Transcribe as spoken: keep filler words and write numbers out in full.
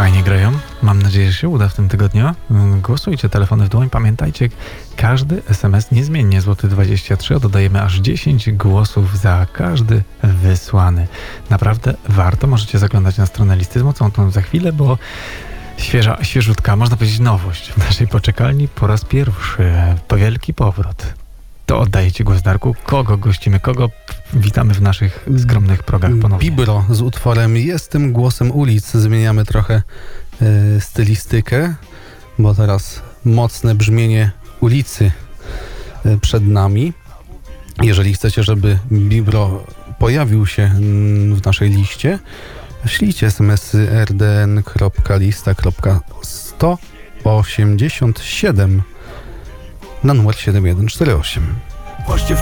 Fajnie grają. Mam nadzieję, że się uda w tym tygodniu. Głosujcie, telefony w dłoń. Pamiętajcie, każdy es em es niezmiennie złoty dwadzieścia trzy, a dodajemy aż dziesięć głosów za każdy wysłany. Naprawdę warto. Możecie zaglądać na stronę listy z mocą tą za chwilę, bo świeża, świeżutka, można powiedzieć nowość w naszej poczekalni po raz pierwszy. To wielki powrót. To oddaję Ci głos, Darku. Kogo gościmy? Kogo witamy w naszych skromnych progach ponownie? Bibro z utworem Jestem głosem ulic. Zmieniamy trochę y, stylistykę, bo teraz mocne brzmienie ulicy y, przed nami. Jeżeli chcecie, żeby Bibro pojawił się y, w naszej liście, ślijcie es em esy er de en kropka lista kropka sto osiemdziesiąt siedem na numer siedem jeden cztery osiem. Właśnie w